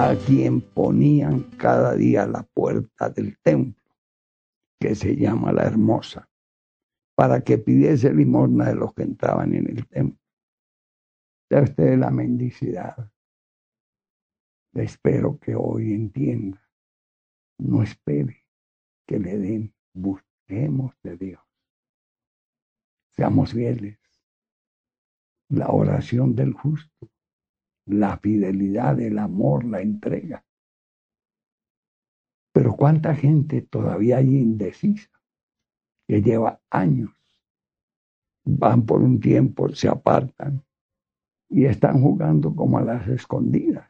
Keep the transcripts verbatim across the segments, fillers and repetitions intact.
a quien ponían cada día a la puerta del templo, que se llama La Hermosa, para que pidiese limosna de los que entraban en el templo. Ya usted la mendicidad. Espero que hoy entienda. No espere que le den. Busquemos de Dios. Seamos fieles. La oración del justo, la fidelidad, el amor, la entrega. Pero cuánta gente todavía hay indecisa, que lleva años, van por un tiempo, se apartan y están jugando como a las escondidas.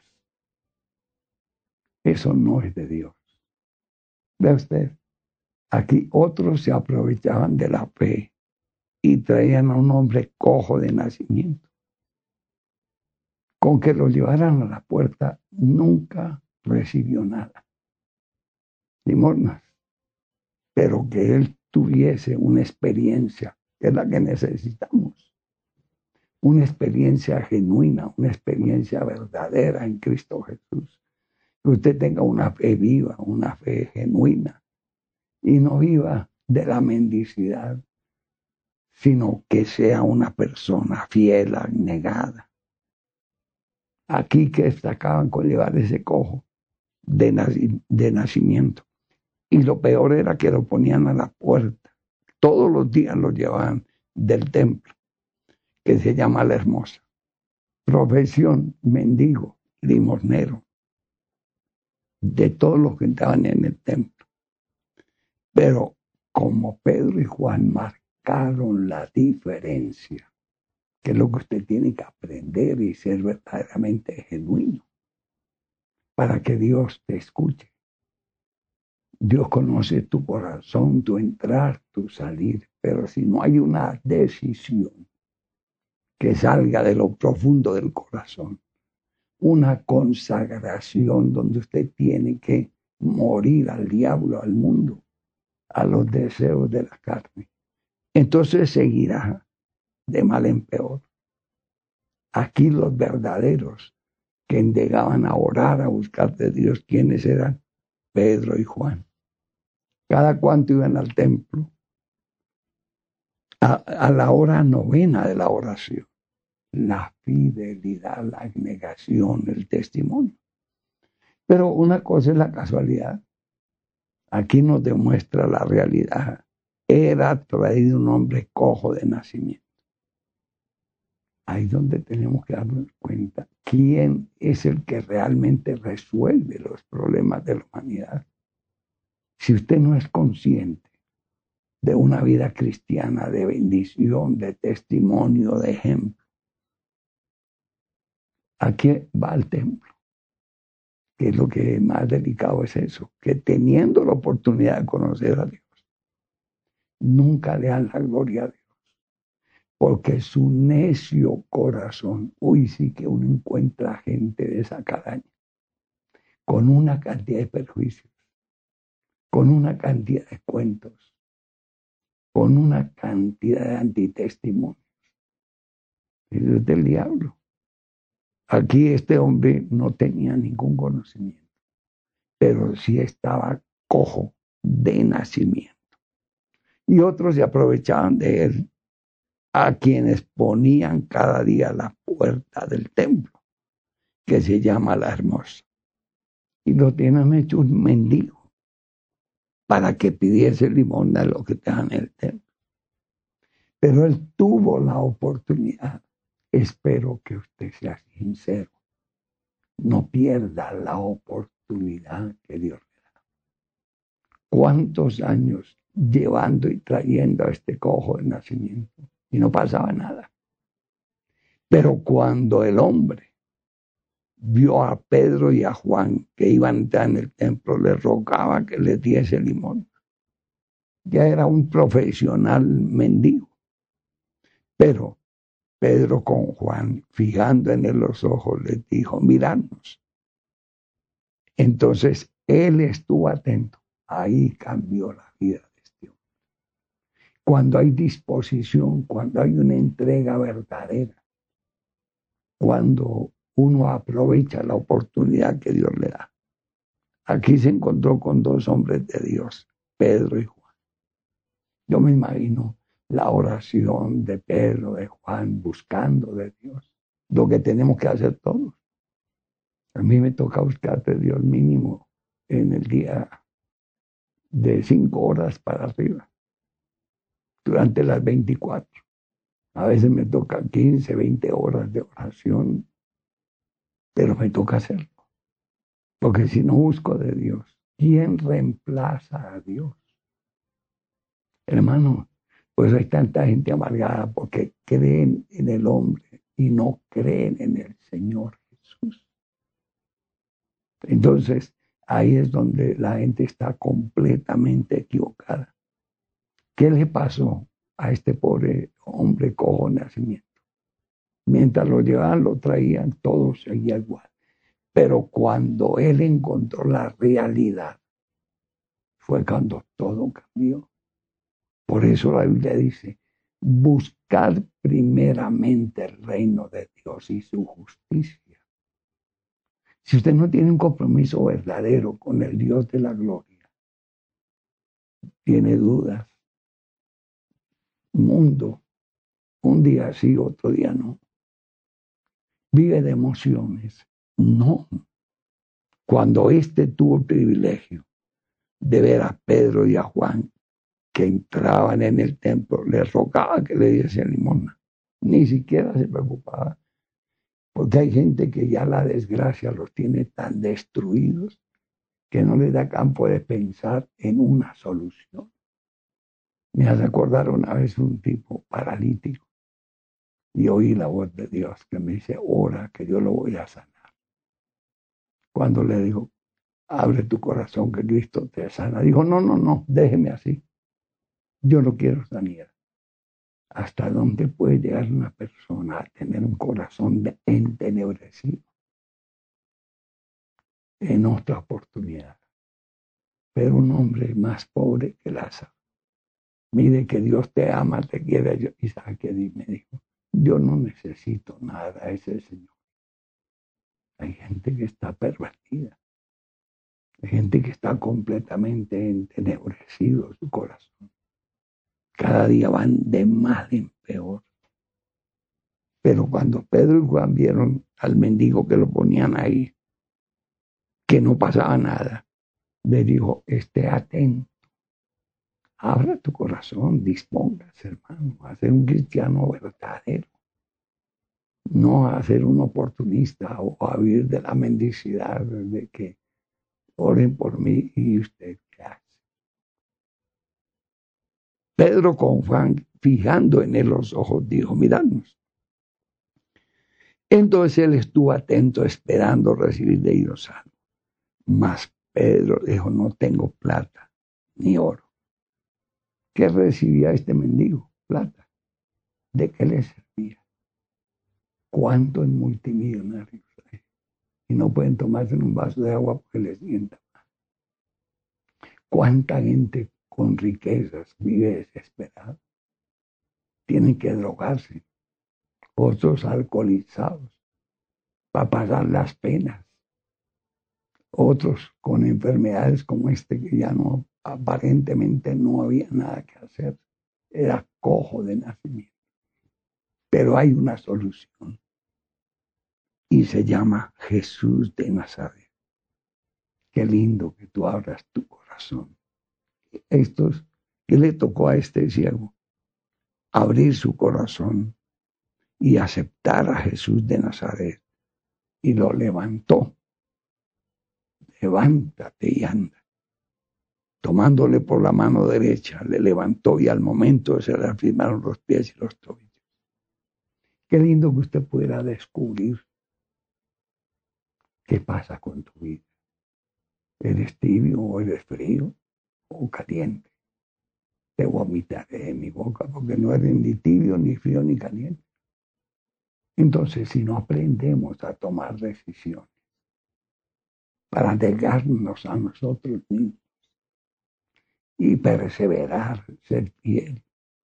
Eso no es de Dios. Ve usted, aquí otros se aprovechaban de la fe y traían a un hombre cojo de nacimiento. Con que lo llevaran a la puerta, nunca recibió nada. Limosnas. Pero que él tuviese una experiencia, que es la que necesitamos. Una experiencia genuina, una experiencia verdadera en Cristo Jesús. Que usted tenga una fe viva, una fe genuina. Y no viva de la mendicidad, sino que sea una persona fiel, abnegada. Aquí que destacaban con llevar ese cojo de, nac- de nacimiento. Y lo peor era que lo ponían a la puerta. Todos los días lo llevaban del templo, que se llama La Hermosa. Profesión, mendigo, limosnero, de todos los que entraban en el templo. Pero como Pedro y Juan marcaron la diferencia, que es lo que usted tiene que aprender y ser verdaderamente genuino, para que Dios te escuche. Dios conoce tu corazón, tu entrar, tu salir, pero si no hay una decisión que salga de lo profundo del corazón, una consagración donde usted tiene que morir al diablo, al mundo, a los deseos de la carne, entonces seguirá de mal en peor. Aquí los verdaderos que llegaban a orar, a buscar de Dios, ¿quiénes eran? Pedro y Juan. Cada cuanto iban al templo, a, a la hora novena de la oración. La fidelidad, la abnegación, el testimonio. Pero una cosa es la casualidad. Aquí nos demuestra la realidad. Era traído un hombre cojo de nacimiento. Ahí es donde tenemos que darnos cuenta quién es el que realmente resuelve los problemas de la humanidad. Si usted no es consciente de una vida cristiana, de bendición, de testimonio, de ejemplo, ¿a qué va al templo? Que es lo que más delicado es eso, que teniendo la oportunidad de conocer a Dios, nunca le dan la gloria a Dios. Porque su necio corazón, uy, sí que uno encuentra gente de esa calaña, con una cantidad de perjuicios, con una cantidad de cuentos, con una cantidad de antitestimonios. Eso es del diablo. Aquí este hombre no tenía ningún conocimiento, pero sí estaba cojo de nacimiento. Y otros se aprovechaban de él, a quienes ponían cada día la puerta del templo, que se llama La Hermosa. Y lo tienen hecho un mendigo para que pidiese limosna de lo que te dan en el templo. Pero él tuvo la oportunidad. Espero que usted sea sincero. No pierda la oportunidad que Dios le da. ¿Cuántos años llevando y trayendo a este cojo de nacimiento? Y no pasaba nada. Pero cuando el hombre vio a Pedro y a Juan que iban a entrar en el templo, le rogaba que les diese limón. Ya era un profesional mendigo. Pero Pedro con Juan, fijando en él los ojos, les dijo, miradnos. Entonces él estuvo atento. Ahí cambió la vida de este hombre. Cuando hay disposición, cuando hay una entrega verdadera, cuando uno aprovecha la oportunidad que Dios le da. Aquí se encontró con dos hombres de Dios, Pedro y Juan. Yo me imagino la oración de Pedro, de Juan, buscando de Dios. Lo que tenemos que hacer todos. A mí me toca buscar de Dios mínimo en el día de cinco horas para arriba, durante las veinticuatro. A veces me toca quince, veinte horas de oración, pero me toca hacerlo. Porque si no busco de Dios, ¿quién reemplaza a Dios? Hermano, pues hay tanta gente amargada porque creen en el hombre y no creen en el Señor Jesús. Entonces, ahí es donde la gente está completamente equivocada. ¿Qué le pasó a este pobre hombre cojo de nacimiento? Mientras lo llevaban, lo traían, todo seguía igual. Pero cuando él encontró la realidad, fue cuando todo cambió. Por eso la Biblia dice, buscar primeramente el reino de Dios y su justicia. Si usted no tiene un compromiso verdadero con el Dios de la gloria, tiene dudas, mundo, un día sí, otro día no. Vive de emociones. No. Cuando éste tuvo el privilegio de ver a Pedro y a Juan que entraban en el templo, les rogaba que le diesen limosna. Ni siquiera se preocupaba. Porque hay gente que ya la desgracia los tiene tan destruidos que no les da campo de pensar en una solución. Me hace acordar una vez un tipo paralítico y oí la voz de Dios que me dice, ora que yo lo voy a sanar. Cuando le digo, abre tu corazón que Cristo te sana, dijo, no, no, no, déjeme así. Yo no quiero sanidad. ¿Hasta dónde puede llegar una persona a tener un corazón entenebrecido? En otra oportunidad. Pero un hombre más pobre que Lázaro. Mire que Dios te ama, te quiere. Y sabe que me dijo, yo no necesito nada, ese es el Señor. Hay gente que está pervertida. Hay gente que está completamente entenebrecido su corazón. Cada día van de mal en peor. Pero cuando Pedro y Juan vieron al mendigo que lo ponían ahí, que no pasaba nada, le dijo, esté atento, abra tu corazón, dispóngase, hermano, a ser un cristiano verdadero, no a ser un oportunista o a vivir de la mendicidad de que oren por mí y usted qué hace. Pedro con Juan, fijando en él los ojos, dijo, miradnos. Entonces él estuvo atento, esperando recibir de ellos sano. Mas Pedro dijo, no tengo plata ni oro. ¿Qué recibía este mendigo? Plata. ¿De qué le servía? ¿Cuántos multimillonarios hay? Y no pueden tomarse un vaso de agua porque les sienta mal. ¿Cuánta gente con riquezas vive desesperada? Tienen que drogarse. Otros alcoholizados para pasar las penas. Otros con enfermedades como este que ya no, aparentemente no había nada que hacer. Era cojo de nacimiento. Pero hay una solución. Y se llama Jesús de Nazaret. Qué lindo que tú abras tu corazón. Estos, ¿qué le tocó a este ciego? Abrir su corazón y aceptar a Jesús de Nazaret. Y lo levantó. Levántate y anda. Tomándole por la mano derecha, le levantó y al momento se le afirmaron los pies y los tobillos. Qué lindo que usted pueda descubrir qué pasa con tu vida. ¿Eres tibio o eres frío o caliente? Te vomitaré de mi boca porque no eres ni tibio, ni frío, ni caliente. Entonces, si no aprendemos a tomar decisiones para negarnos a nosotros mismos y perseverar, ser fiel,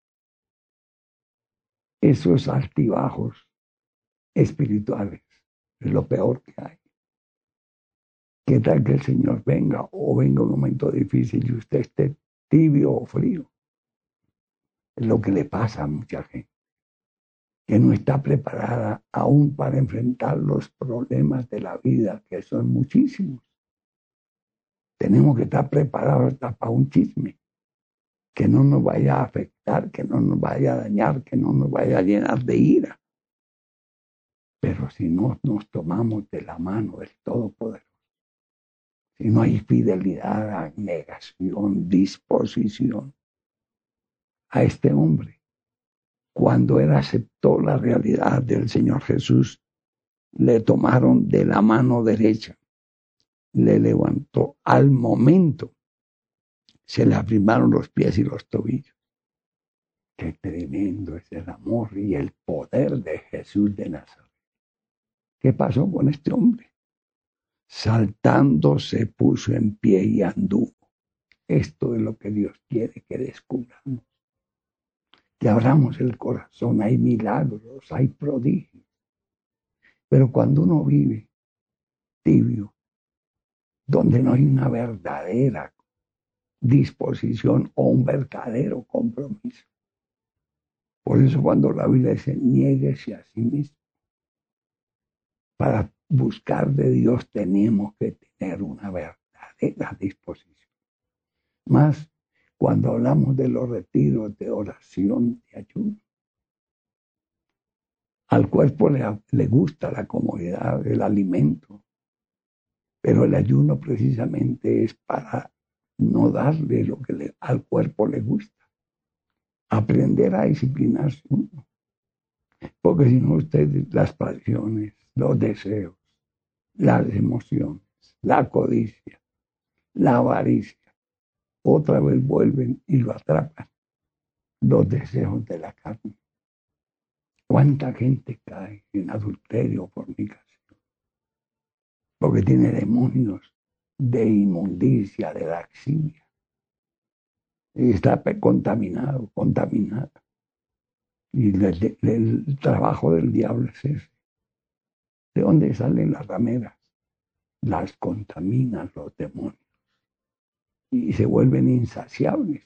esos altibajos espirituales Es lo peor que hay. ¿Qué tal que el Señor venga o venga un momento difícil y usted esté tibio o frío? Es lo que le pasa a mucha gente, que no está preparada aún para enfrentar los problemas de la vida, que son muchísimos. Tenemos que estar preparados hasta para un chisme, que no nos vaya a afectar, que no nos vaya a dañar, que no nos vaya a llenar de ira. Pero si no nos tomamos de la mano del Todopoderoso, si no hay fidelidad, abnegación, disposición a este hombre, cuando él aceptó la realidad del Señor Jesús, le tomaron de la mano derecha, le levantó al momento, se le afirmaron los pies y los tobillos. Qué tremendo es el amor y el poder de Jesús de Nazaret. ¿Qué pasó con este hombre? Saltando se puso en pie y anduvo. Esto es lo que Dios quiere que descubramos. Que abramos el corazón, hay milagros, hay prodigios. Pero cuando uno vive tibio, donde no hay una verdadera disposición o un verdadero compromiso. Por eso cuando la Biblia dice, niéguese a sí mismo. Para buscar de Dios tenemos que tener una verdadera disposición. Más cuando hablamos de los retiros de oración y ayuno. Al cuerpo le, le gusta la comodidad del alimento, pero el ayuno precisamente es para no darle lo que le, al cuerpo le gusta. Aprender a disciplinarse uno. Porque si no, ustedes, las pasiones, los deseos, las emociones, la codicia, la avaricia, otra vez vuelven y lo atrapan. Los deseos de la carne. ¿Cuánta gente cae en adulterio o fornicación? Porque tiene demonios de inmundicia, de laximia. Y está contaminado, contaminada. Y le, le, el trabajo del diablo es ese. ¿De dónde salen las rameras? Las contaminan los demonios. Y se vuelven insaciables.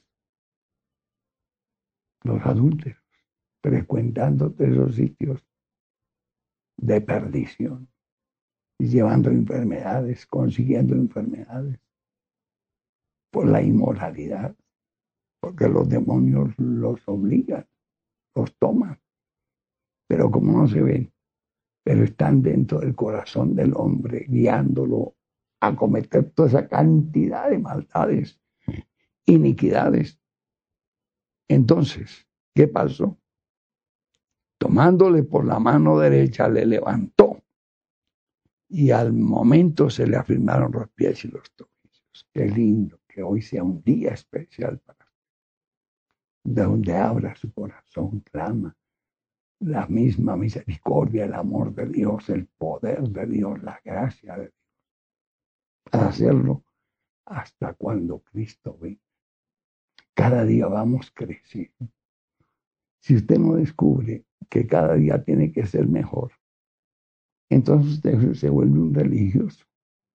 Los adúlteros, frecuentando esos sitios de perdición. Y llevando enfermedades, consiguiendo enfermedades. Por la inmoralidad. Porque los demonios los obligan, los toman. Pero como no se ven, pero están dentro del corazón del hombre, guiándolo a cometer toda esa cantidad de maldades, iniquidades. Entonces, ¿qué pasó? Tomándole por la mano derecha, le levantó y al momento se le afirmaron los pies y los tobillos. Qué lindo que hoy sea un día especial para usted, de donde abra su corazón, clama la misma misericordia, el amor de Dios, el poder de Dios, la gracia de Dios, para hacerlo hasta cuando Cristo venga. Cada día vamos creciendo. Si usted no descubre que cada día tiene que ser mejor, entonces usted se vuelve un religioso.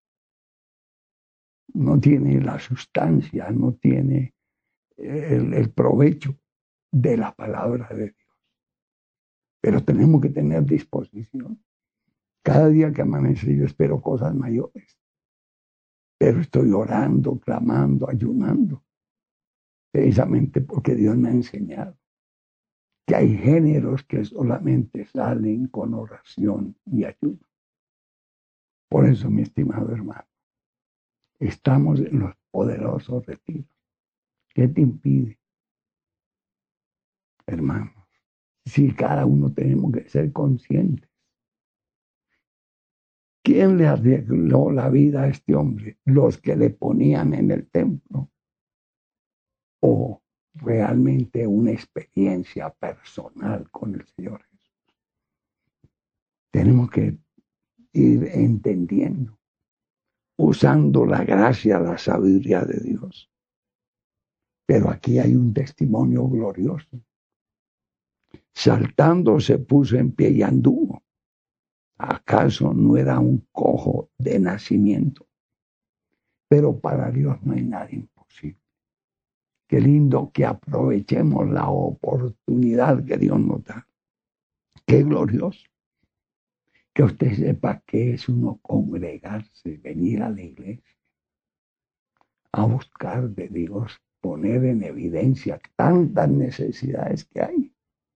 No tiene la sustancia, no tiene el, el provecho de la palabra de Dios. Pero tenemos que tener disposición. Cada día que amanece yo espero cosas mayores. Pero estoy orando, clamando, ayunando. Precisamente porque Dios me ha enseñado que hay géneros que solamente salen con oración y ayuno. Por eso, mi estimado hermano, estamos en los poderosos retiros. ¿Qué te impide, hermanos? Si cada uno tenemos que ser conscientes. ¿Quién le arregló la vida a este hombre? ¿Los que le ponían en el templo? ¿O realmente una experiencia personal con el Señor Jesús? Tenemos que ir entendiendo, usando la gracia, la sabiduría de Dios. Pero aquí hay un testimonio glorioso. Saltando se puso en pie y anduvo. ¿Acaso no era un cojo de nacimiento? Pero para Dios no hay nada imposible. Qué lindo que aprovechemos la oportunidad que Dios nos da. Qué glorioso que usted sepa que es uno congregarse, venir a la iglesia, a buscar de Dios, poner en evidencia tantas necesidades que hay,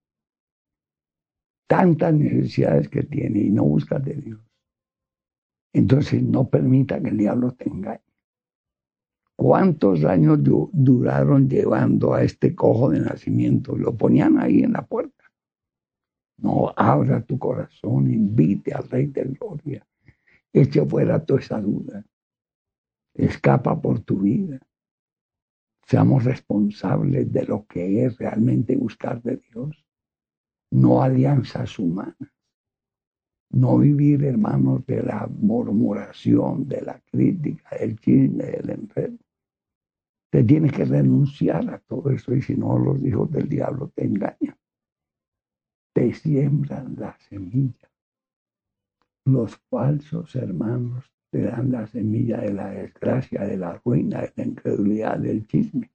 tantas necesidades que tiene y no busca de Dios. Entonces no permita que el diablo te engañe. ¿Cuántos años duraron llevando a este cojo de nacimiento? Lo ponían ahí en la puerta. No, abra tu corazón, invite al Rey de Gloria, eche fuera toda esa duda, escapa por tu vida. Seamos responsables de lo que es realmente buscar de Dios, no alianzas humanas, no vivir, hermanos, de la murmuración, de la crítica, del chisme, del enredo. Te tienes que renunciar a todo eso y si no, los hijos del diablo te engañan. Te siembran la semilla. Los falsos hermanos te dan la semilla de la desgracia, de la ruina, de la incredulidad, del chisme.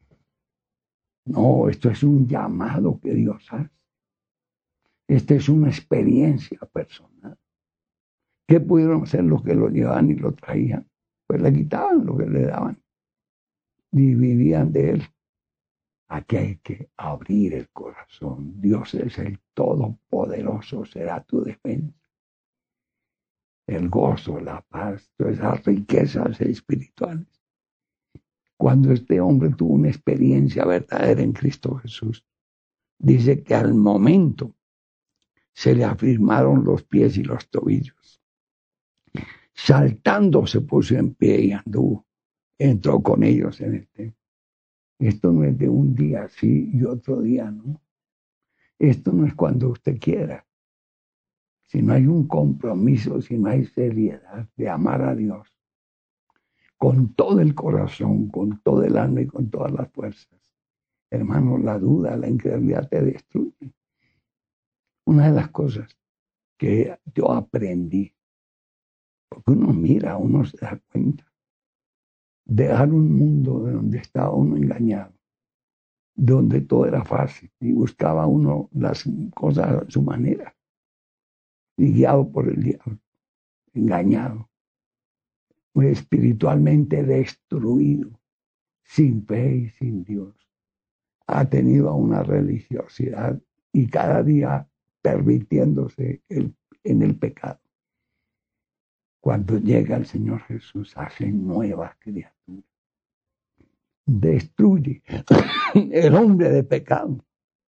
No, esto es un llamado que Dios hace. Esta es una experiencia personal. ¿Qué pudieron hacer los que lo llevaban y lo traían? Pues le quitaban lo que le daban y vivían de él. Aquí hay que abrir el corazón. Dios es el Todopoderoso, será tu defensa. El gozo, la paz, todas esas riquezas espirituales. Cuando este hombre tuvo una experiencia verdadera en Cristo Jesús, dice que al momento se le afirmaron los pies y los tobillos. Saltando se puso en pie y anduvo. Entró con ellos en el templo. Esto no es de un día sí y otro día no. Esto no es cuando usted quiera. Si no hay un compromiso, si no hay seriedad de amar a Dios con todo el corazón, con todo el alma y con todas las fuerzas, hermano, la duda, la incredulidad te destruye. Una de las cosas que yo aprendí, porque uno mira, uno se da cuenta, dejar un mundo de donde estaba uno engañado, donde todo era fácil y buscaba uno las cosas a su manera y guiado por el diablo, engañado, espiritualmente destruido, sin fe y sin Dios. Ha tenido una religiosidad y cada día permitiéndose el, en el pecado. Cuando llega el Señor Jesús, hace nuevas criaturas. Destruye el hombre de pecado.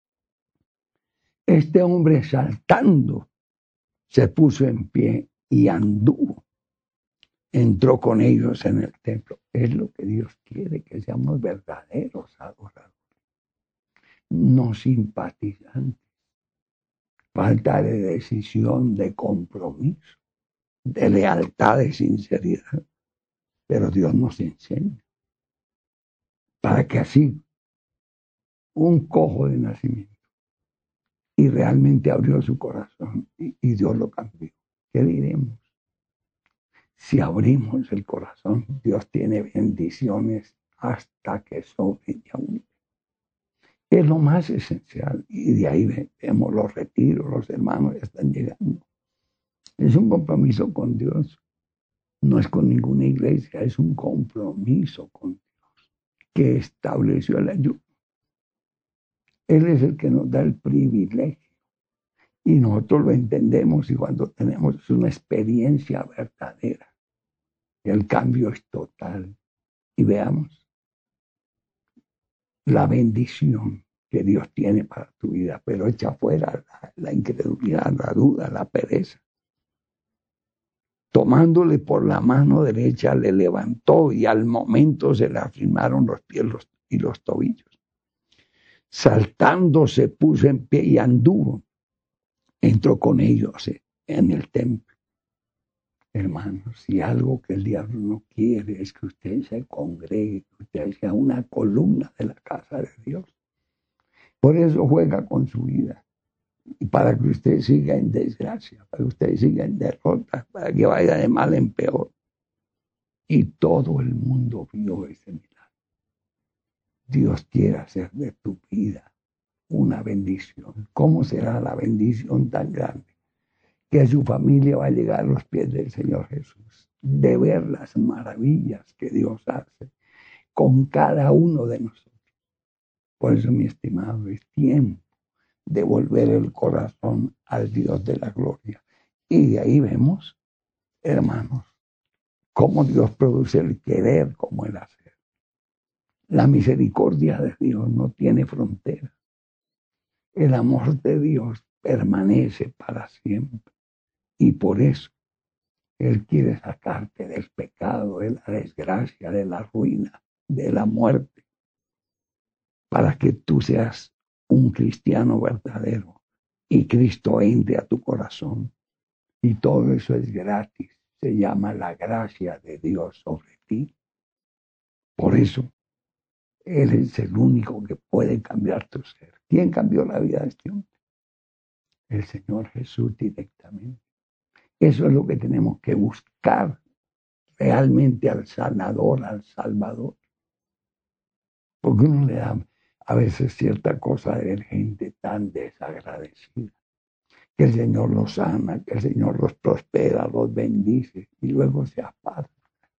Este hombre saltando se puso en pie y anduvo. Entró con ellos en el templo. Es lo que Dios quiere, que seamos verdaderos adoradores, no simpatizantes. Falta de decisión, de compromiso, de lealtad, de sinceridad. Pero Dios nos enseña para que así un cojo de nacimiento y realmente abrió su corazón y, y Dios lo cambió. ¿Qué diremos? Si abrimos el corazón, Dios tiene bendiciones hasta que sobreabunde. Es lo más esencial y de ahí vemos los retiros, los hermanos ya están llegando. Es un compromiso con Dios, no es con ninguna iglesia, es un compromiso con Dios que estableció el ayuno. Él es el que nos da el privilegio y nosotros lo entendemos y cuando tenemos una experiencia verdadera, el cambio es total. Y veamos la bendición que Dios tiene para tu vida, pero echa fuera la, la incredulidad, la duda, la pereza. Tomándole por la mano derecha, le levantó y al momento se le afirmaron los pies los, y los tobillos. Saltando se puso en pie y anduvo. Entró con ellos en el templo. Hermanos, si algo que el diablo no quiere es que usted se congregue, que usted sea una columna de la casa de Dios. Por eso juega con su vida. y para que usted siga en desgracia, para que usted siga en derrota, para que vaya de mal en peor. Y todo el mundo vio ese milagro. Dios quiere hacer de tu vida una bendición. ¿Cómo será la bendición tan grande? Que su familia va a llegar a los pies del Señor Jesús, de ver las maravillas que Dios hace con cada uno de nosotros. Por eso, mi estimado, es tiempo de volver el corazón al Dios de la gloria. Y de ahí vemos, hermanos, cómo Dios produce el querer como el hacer. La misericordia de Dios no tiene frontera. El amor de Dios permanece para siempre. Y por eso Él quiere sacarte del pecado, de la desgracia, de la ruina, de la muerte, para que tú seas un cristiano verdadero y Cristo entre a tu corazón. Y todo eso es gratis. Se llama la gracia de Dios sobre ti. Por eso, Él es el único que puede cambiar tu ser. ¿Quién cambió la vida de este hombre? El Señor Jesús directamente. Eso es lo que tenemos que buscar realmente al sanador, al salvador. Porque uno le da a veces cierta cosa de ver gente tan desagradecida. Que el Señor los sana, que el Señor los prospera, los bendice y luego se aparta.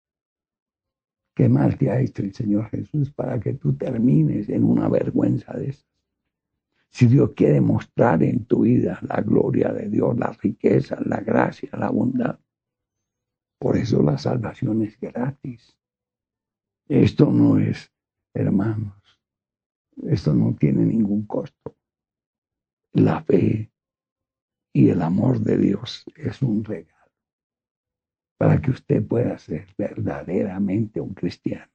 ¿Qué más te ha hecho el Señor Jesús para que tú termines en una vergüenza de esas? Si Dios quiere mostrar en tu vida la gloria de Dios, la riqueza, la gracia, la bondad. Por eso la salvación es gratis. Esto no es, hermanos, esto no tiene ningún costo. La fe y el amor de Dios es un regalo para que usted pueda ser verdaderamente un cristiano.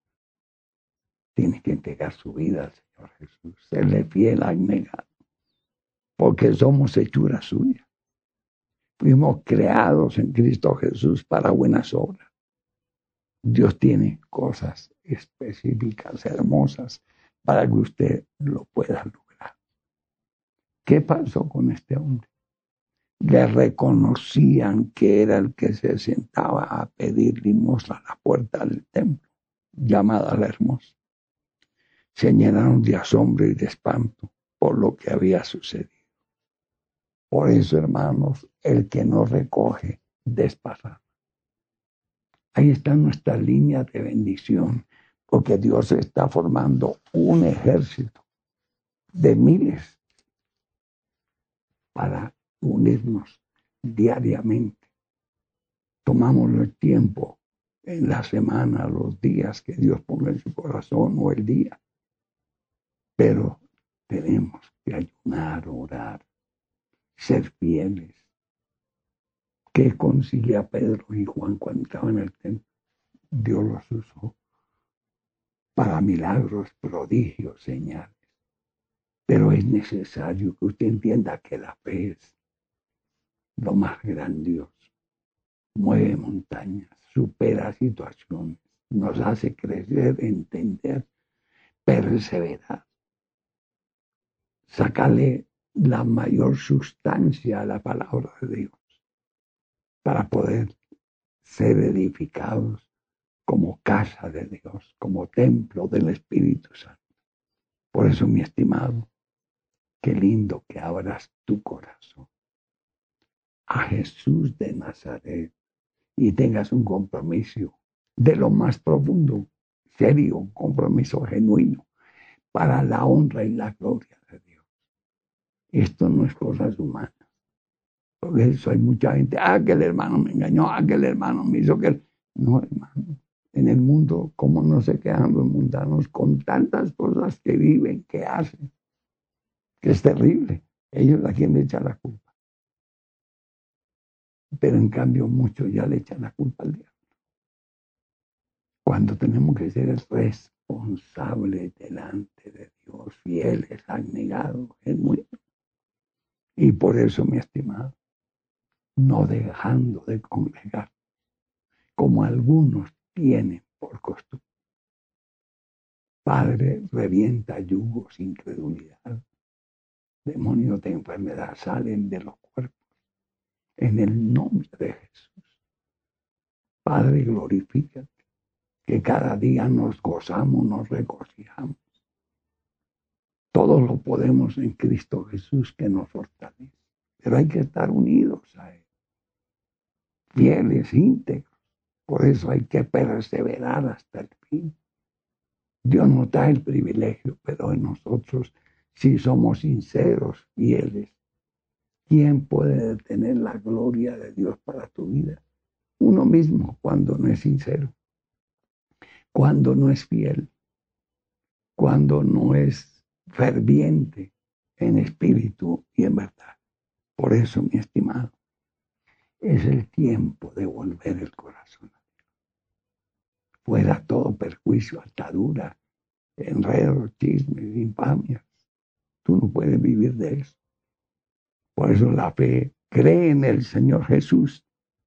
Tiene que entregar su vida al Señor Jesús, serle fiel al negado, porque somos hechura suya. Fuimos creados en Cristo Jesús para buenas obras. Dios tiene cosas específicas, hermosas, para que usted lo pueda lograr. ¿Qué pasó con este hombre? Le reconocían que era el que se sentaba a pedir limosna a la puerta del templo, llamada la Hermosa. Se llenaron de asombro y de espanto por lo que había sucedido. Por eso, hermanos, el que no recoge, desparrama. Ahí está nuestra línea de bendición, porque Dios está formando un ejército de miles para unirnos diariamente. Tomamos el tiempo en la semana, los días que Dios ponga en su corazón o el día. Pero tenemos que ayunar, orar, ser fieles. ¿Qué consiguió Pedro y Juan cuando estaban en el templo? Dios los usó para milagros, prodigios, señales. Pero es necesario que usted entienda que la fe es lo más grandioso. Mueve montañas, supera situaciones, nos hace crecer, entender, perseverar, sacarle la mayor sustancia a la palabra de Dios para poder ser edificados como casa de Dios, como templo del Espíritu Santo. Por eso, mi estimado, qué lindo que abras tu corazón a Jesús de Nazaret y tengas un compromiso de lo más profundo, serio, un compromiso genuino para la honra y la gloria de Dios. Esto no es cosas humanas. Porque eso hay mucha gente, ah, que el hermano me engañó, ah, que el hermano me hizo que... No, hermano, en el mundo, ¿cómo no se quedan los mundanos con tantas cosas que viven, que hacen? Que es terrible. Ellos a quien le echan la culpa. Pero en cambio muchos ya le echan la culpa al diablo. Cuando tenemos que ser responsables delante de Dios, fieles, abnegados, es muy... Y por eso, mi estimado, no dejando de congregar, como algunos tienen por costumbre. Padre, revienta yugos, incredulidad. demonios de enfermedad salen de los cuerpos. En el nombre de Jesús. Padre, glorifícate, que cada día nos gozamos, nos regocijamos. Todo lo podemos en Cristo Jesús que nos fortalece. Pero hay que estar unidos a Él. Fieles, íntegros. Por eso hay que perseverar hasta el fin. Dios nos da el privilegio, pero en nosotros, si somos sinceros, fieles, ¿quién puede detener la gloria de Dios para tu vida? Uno mismo, cuando no es sincero, cuando no es fiel, cuando no es ferviente en espíritu y en verdad. Por eso, mi estimado, es el tiempo de volver el corazón a Dios. Fuera todo perjuicio, atadura, enredos, chismes, infamias. Tú no puedes vivir de eso. Por eso la fe cree en el Señor Jesús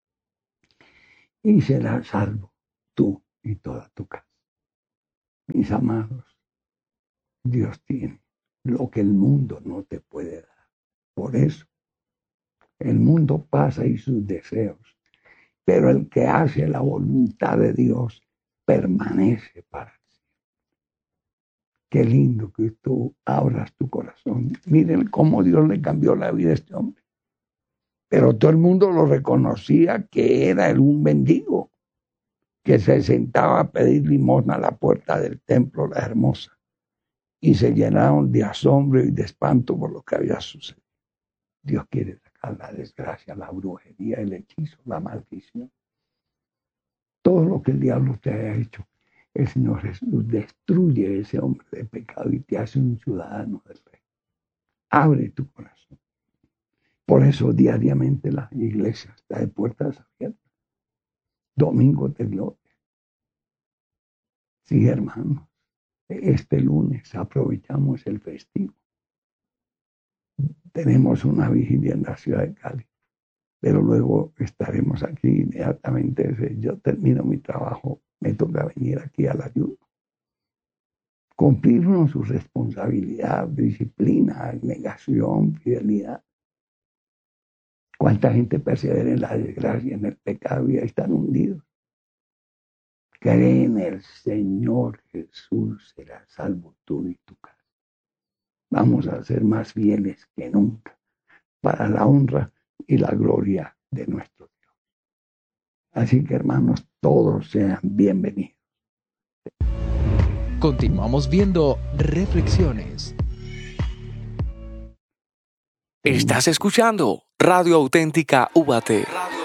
y serás salvo tú y toda tu casa. Mis amados, Dios tiene lo que el mundo no te puede dar. Por eso, el mundo pasa y sus deseos, pero el que hace la voluntad de Dios permanece para siempre. Qué lindo que tú abras tu corazón. Miren cómo Dios le cambió la vida a este hombre. Pero todo el mundo lo reconocía que era un mendigo, que se sentaba a pedir limosna a la puerta del templo, la hermosa, y se llenaron de asombro y de espanto por lo que había sucedido. Dios quiere sacar la desgracia, la brujería, el hechizo, la maldición. Todo lo que el diablo te haya hecho, el Señor Jesús destruye a ese hombre de pecado y te hace un ciudadano del reino. Abre tu corazón. Por eso diariamente la iglesia está de puertas abiertas. Domingo de gloria. Sí, hermanos. Este lunes aprovechamos el festivo. Tenemos una vigilia en la ciudad de Cali, pero luego estaremos aquí inmediatamente. Yo termino mi trabajo, me toca venir aquí al ayuno. Cumplir con su responsabilidad, disciplina, negación, fidelidad. ¿Cuánta gente persevera en la desgracia, en el pecado y ahí están hundidos? Cree en el Señor Jesús, serás salvo tú y tu casa. Vamos a ser más fieles que nunca para la honra y la gloria de nuestro Dios. Así que, hermanos, todos sean bienvenidos. Continuamos viendo Reflexiones. Estás escuchando Radio Auténtica U A T.